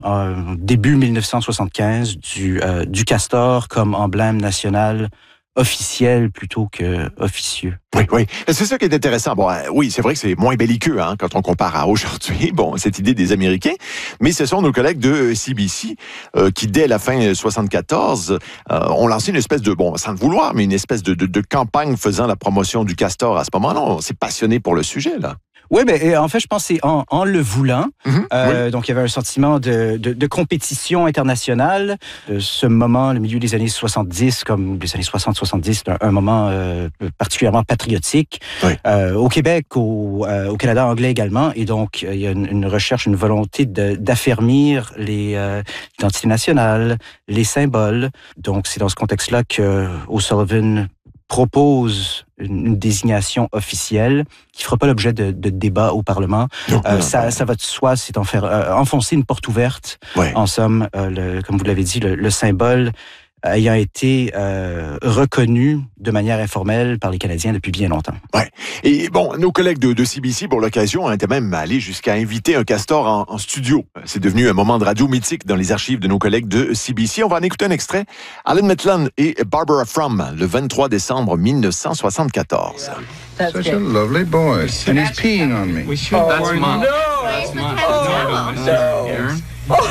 début 1975 du castor comme emblème national officiel plutôt que officieux. Oui, oui. C'est ça qui est intéressant. Bon, oui, c'est vrai que c'est moins belliqueux quand on compare à aujourd'hui. Bon, cette idée des Américains. Mais ce sont nos collègues de CBC qui, dès la fin 74, ont lancé une espèce de, bon, sans le vouloir, mais une espèce de campagne faisant la promotion du castor à ce moment-là. On s'est passionné pour le sujet, là. Oui, mais en fait, je pense que c'est en le voulant. Oui. Donc, il y avait un sentiment de compétition internationale. Ce moment, le milieu des années 70, comme les années 60-70, c'est un moment particulièrement patriotique. Oui. Au Québec, au Canada anglais également. Et donc, il y a une recherche, une volonté d'affermir l'identité nationale, les symboles. Donc, c'est dans ce contexte-là que O'Sullivan propose une désignation officielle qui ne fera pas l'objet de débat au Parlement. Ça va de soi, c'est enfoncer une porte ouverte. Ouais. En somme, comme vous l'avez dit, le symbole ayant été reconnu de manière informelle par les Canadiens depuis bien longtemps. Ouais. Et bon, nos collègues de CBC, pour l'occasion, étaient même allés jusqu'à inviter un castor en studio. C'est devenu un moment de radio mythique dans les archives de nos collègues de CBC. On va en écouter un extrait. Alan Maitland et Barbara Frum, le 23 décembre 1974. That's such a lovely boy. And he's peeing on me. We should. That's Mom. No! That's Mom. No! Aaron?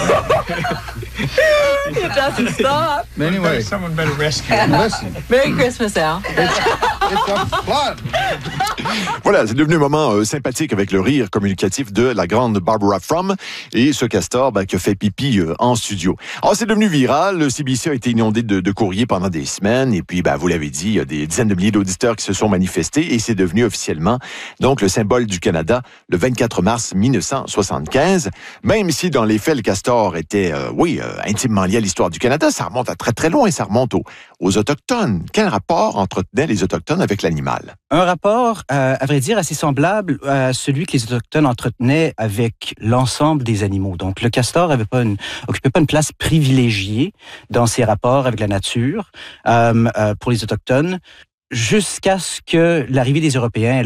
It doesn't stop. Anyway, Someone better rescue him. listen, Merry Christmas, Al. it's a flood. Voilà, c'est devenu un moment sympathique avec le rire communicatif de la grande Barbara Frum et ce castor qui a fait pipi en studio. Alors, c'est devenu viral. Le CBC a été inondé de courriers pendant des semaines. Et puis, vous l'avez dit, il y a des dizaines de milliers d'auditeurs qui se sont manifestés et c'est devenu officiellement donc le symbole du Canada le 24 mars 1975. Même si, dans les faits, le castor était, intimement lié à l'histoire du Canada, ça remonte à très, très loin. Ça remonte aux Autochtones. Quel rapport entretenaient les Autochtones avec l'animal? Un rapport, à vrai dire, assez semblable à celui que les Autochtones entretenaient avec l'ensemble des animaux. Donc, le castor occupait pas une place privilégiée dans ses rapports avec la nature pour les Autochtones, jusqu'à ce que l'arrivée des Européens,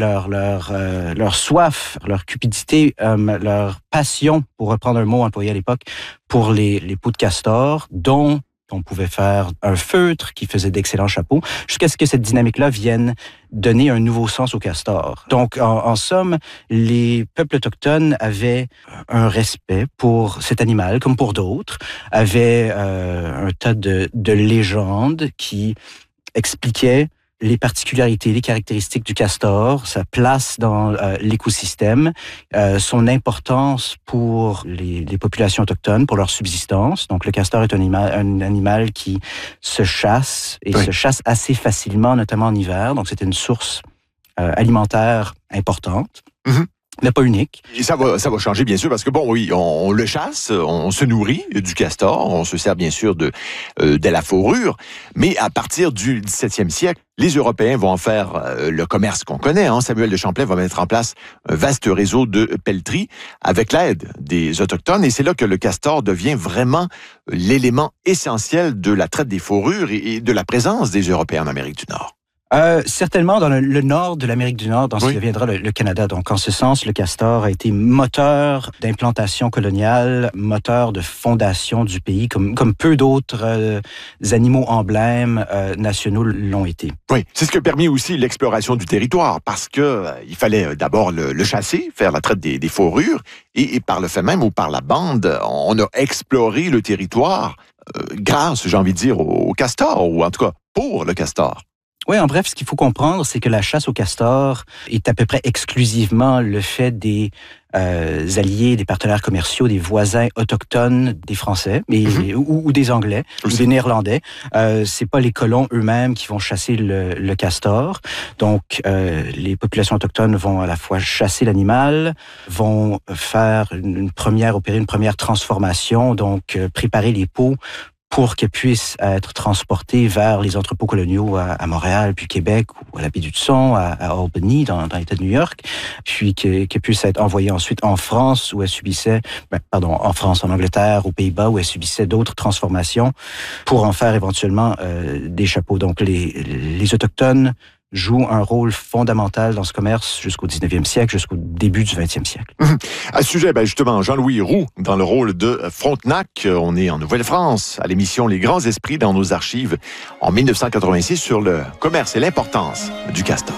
leur soif, leur cupidité, leur passion, pour reprendre un mot employé à l'époque, pour les peaux de castor, dont on pouvait faire un feutre qui faisait d'excellents chapeaux, jusqu'à ce que cette dynamique-là vienne donner un nouveau sens au castor. Donc, en somme, les peuples autochtones avaient un respect pour cet animal, comme pour d'autres, avaient un tas de légendes qui expliquaient les particularités, les caractéristiques du castor, sa place dans l'écosystème, son importance pour les populations autochtones, pour leur subsistance. Donc, le castor est un animal qui se chasse et se chasse assez facilement, notamment en hiver. Donc, c'était une source alimentaire importante. Mm-hmm. Mais pas unique. Et ça va changer, bien sûr, parce que, on le chasse, on se nourrit du castor, on se sert, bien sûr, de la fourrure, mais à partir du 17e siècle, les Européens vont en faire le commerce qu'on connaît. Samuel de Champlain va mettre en place un vaste réseau de pelleteries avec l'aide des Autochtones, et c'est là que le castor devient vraiment l'élément essentiel de la traite des fourrures et de la présence des Européens en Amérique du Nord. Certainement dans le nord de l'Amérique du Nord, dans ce qui deviendra le Canada. Donc, en ce sens, le castor a été moteur d'implantation coloniale, moteur de fondation du pays, comme peu d'autres animaux emblèmes nationaux l'ont été. Oui, c'est ce qui a permis aussi l'exploration du territoire, parce que il fallait d'abord le chasser, faire la traite des fourrures, et par le fait même, ou par la bande, on a exploré le territoire grâce, j'ai envie de dire, au castor, ou en tout cas pour le castor. Oui, en bref, ce qu'il faut comprendre, c'est que la chasse au castor est à peu près exclusivement le fait des alliés, des partenaires commerciaux, des voisins autochtones des Français ou des Anglais ou des Néerlandais. C'est pas les colons eux-mêmes qui vont chasser le castor. Donc, les populations autochtones vont à la fois chasser l'animal, vont opérer une première transformation, donc préparer les peaux pour qu'elles puissent être transportées vers les entrepôts coloniaux à Montréal, puis Québec, ou à la baie d'Hudson, à Albany, dans l'État de New York, puis qu'elles puissent être envoyées ensuite en France, où elles subissaient, en Angleterre, aux Pays-Bas, où elles subissaient d'autres transformations, pour en faire éventuellement des chapeaux. Donc, les Autochtones joue un rôle fondamental dans ce commerce jusqu'au 19e siècle, jusqu'au début du 20e siècle. À ce sujet, justement, Jean-Louis Roux, dans le rôle de Frontenac, on est en Nouvelle-France, à l'émission Les Grands Esprits dans nos archives, en 1986, sur le commerce et l'importance du castor.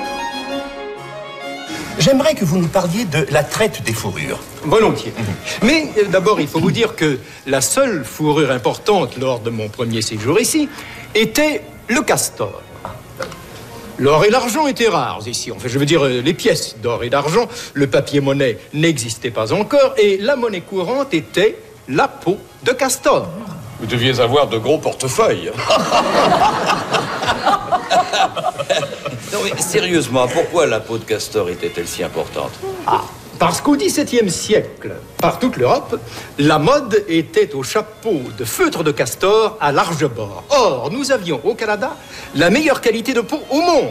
J'aimerais que vous nous parliez de la traite des fourrures. Volontiers. Mais d'abord, il faut vous dire que la seule fourrure importante lors de mon premier séjour ici était le castor. L'or et l'argent étaient rares ici. Enfin, je veux dire, les pièces d'or et d'argent, le papier-monnaie n'existait pas encore et la monnaie courante était la peau de castor. Vous deviez avoir de gros portefeuilles. Non mais sérieusement, pourquoi la peau de castor était-elle si importante? Parce qu'au XVIIe siècle, par toute l'Europe, la mode était au chapeau de feutre de castor à large bord. Or, nous avions au Canada la meilleure qualité de peau au monde.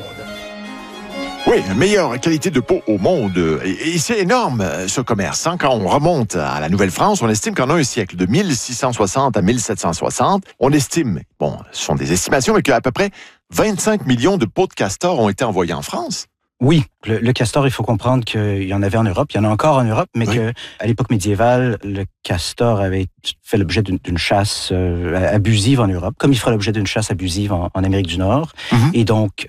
Oui, meilleure qualité de peau au monde. Et c'est énorme, ce commerce. Quand on remonte à la Nouvelle-France, on estime qu'en un siècle, de 1660 à 1760, on estime, ce sont des estimations, mais qu'à peu près 25 millions de peaux de castor ont été envoyées en France. Oui, le castor, il faut comprendre qu'il y en avait en Europe, il y en a encore en Europe, mais qu'à l'époque médiévale, le castor avait fait l'objet d'une chasse abusive en Europe, comme il fera l'objet d'une chasse abusive en Amérique du Nord. Et donc,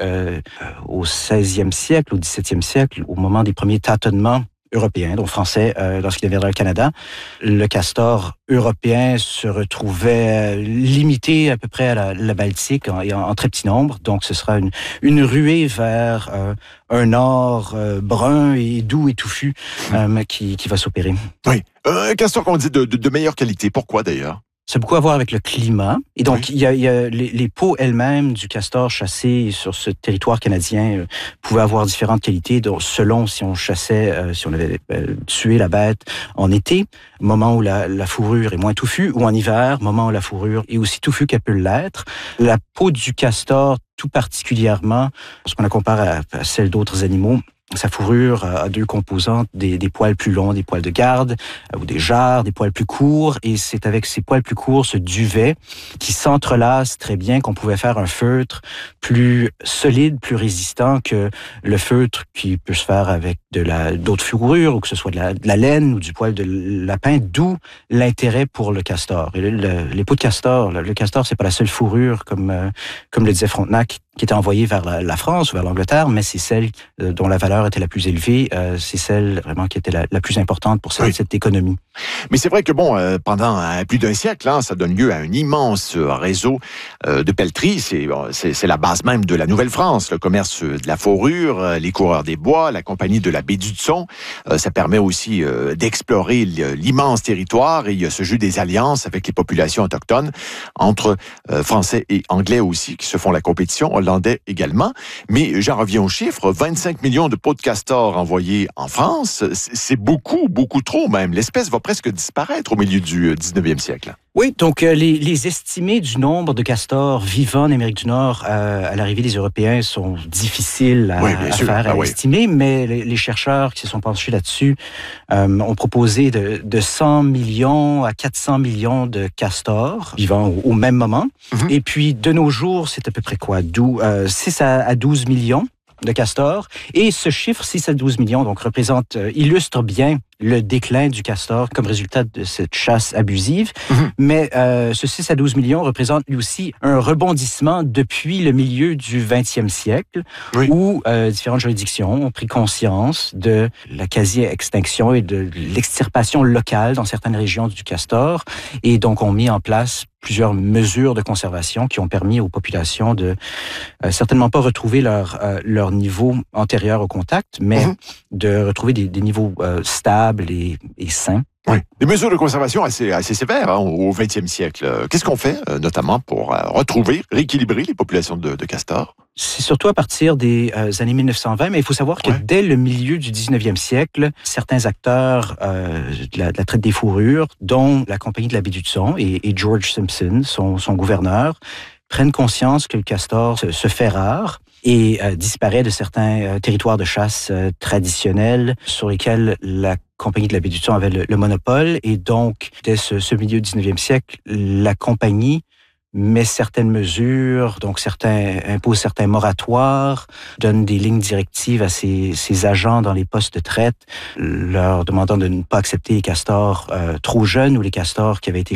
au 16e siècle, au 17e siècle, au moment des premiers tâtonnements européen, donc français, lorsqu'il viendra au Canada, le castor européen se retrouvait limité à peu près à la Baltique en très petit nombre. Donc, ce sera une ruée vers un or brun et doux et touffu qui va s'opérer. Oui. Un castor qu'on dit de meilleure qualité. Pourquoi d'ailleurs? Ça a beaucoup à voir avec le climat. Et donc, il y a les peaux elles-mêmes du castor chassé sur ce territoire canadien pouvaient avoir différentes qualités, donc, selon si on chassait, si on avait tué la bête en été, moment où la fourrure est moins touffue, ou en hiver, moment où la fourrure est aussi touffue qu'elle peut l'être. La peau du castor, tout particulièrement, lorsqu'on la compare à celle d'autres animaux, sa fourrure a deux composantes, des poils plus longs, des poils de garde, ou des jarres, des poils plus courts. Et c'est avec ces poils plus courts, ce duvet, qui s'entrelace très bien, qu'on pouvait faire un feutre plus solide, plus résistant que le feutre qui peut se faire avec d'autres fourrures, ou que ce soit de la laine ou du poil de lapin, d'où l'intérêt pour le castor. Et les peaux de castor, le castor, c'est pas la seule fourrure, comme le disait Frontenac, qui était envoyée vers la France ou vers l'Angleterre, mais c'est celle dont la valeur était la plus élevée, c'est celle vraiment qui était la plus importante pour cette économie. Mais c'est vrai que pendant plus d'un siècle, ça donne lieu à un immense réseau de pelleteries. C'est la base même de la Nouvelle-France, le commerce de la fourrure, les coureurs des bois, la compagnie de la baie d'Hudson. Ça permet aussi d'explorer l'immense territoire, et il y a ce jeu des alliances avec les populations autochtones, entre Français et Anglais aussi, qui se font la compétition, Hollandais également. Mais j'en reviens aux chiffres, 25 millions de peaux de castor envoyées en France, c'est beaucoup, beaucoup trop même. L'espèce va presque disparaître au milieu du 19e siècle. Oui, donc les estimés du nombre de castors vivants en Amérique du Nord à l'arrivée des Européens sont difficiles à estimer, mais les chercheurs qui se sont penchés là-dessus ont proposé de 100 millions à 400 millions de castors vivants au même moment. Et puis, de nos jours, c'est à peu près quoi? 6 à 12 millions de castors. Et ce chiffre, 6 à 12 millions, donc illustre bien le déclin du castor comme résultat de cette chasse abusive. Mais ce 6 à 12 millions représente lui aussi un rebondissement depuis le milieu du 20e siècle, où différentes juridictions ont pris conscience de la quasi-extinction et de l'extirpation locale dans certaines régions du castor, et donc ont mis en place plusieurs mesures de conservation qui ont permis aux populations de certainement pas retrouver leur niveau antérieur au contact, mais de retrouver des niveaux stables et sains. Oui, des mesures de conservation assez sévères au 20e siècle. Qu'est-ce qu'on fait, notamment, pour rééquilibrer les populations de castors? C'est surtout à partir des années 1920, mais il faut savoir que dès le milieu du 19e siècle, certains acteurs de la traite des fourrures, dont la compagnie de la baie d'Hudson et George Simpson, son gouverneur, prennent conscience que le castor se fait rare et disparaît de certains territoires de chasse traditionnels sur lesquels la compagnie de la baie d'Hudson avait le monopole. Et donc, dès ce milieu du 19e siècle, la compagnie met certaines mesures, donc impose certains moratoires, donne des lignes directives à ses agents dans les postes de traite, leur demandant de ne pas accepter les castors trop jeunes ou les castors qui avaient été